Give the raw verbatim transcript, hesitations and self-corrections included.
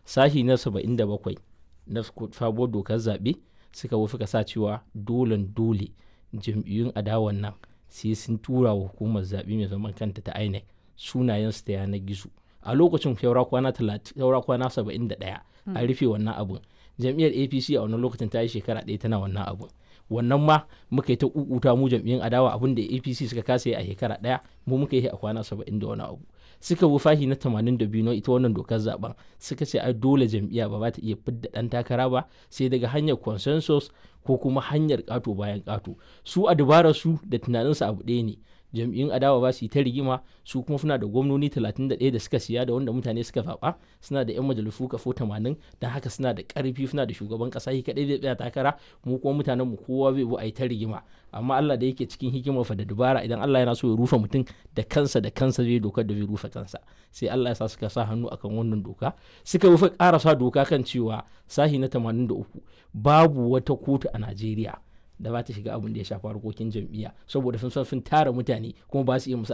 sashi na saba'in da bakwai na sabuwar dokar zaɓe suka wufi ka sa cewa dolen dole jam'iyyun adawan nan sai sun tura wa hukumar zaɓe mai zaman kanta ta I N E C sunayensu ta yanar gizo a lokacin saura kwana saura kwana saba'in da ɗaya a rufe wannan abun. Jam'iyyar A P C a wannan lokacin ta yi shekara ɗaya tana wannan abun. Wannan ma muka yi ta kukuta mu jam'iyyun adawa abin da A P C suka kasa yi a shekara ɗaya mu muka yi a kwana saba'in da wani abu. Suka bi fahi na tamanin da biyu na ita wannan dokar zaben suka ce ai dole jam'iyya ba za ta iya fidda ɗan takara ba sai daga hanyar consensus ko kuma hanyar ƙato bayan ƙato. Su a dabarar su da tunaninsu abu ɗaya ne. Jam'iyyun adawa ba su yi ta rigima su kuma suna da gwamnoni talatin da ɗaya da suka siya da wanda mutane suka zaɓa suna da 'yan majalisu kafo tamanin don haka suna da ƙarfi suna da shugaban ƙasa shi kaɗai zai tsaya takara mu kuma mutanen mu kowa zai bu a yi ta rigima amma Allah da yake cikin hikimar fa da dabara idan Allah yana so ya rufe mutum da kansa da kansa zai dokar da zai rufe kansa sai Allah ya sa suka sa hannu akan wannan doka suka rufe ƙarasa doka kan cewa sahi na tamanin da uku babu wata kotu a Najeriya da ba ta shiga abin da ya shafi harkokin jam'iyya saboda sun san sun tara mutane kuma ba su iya musu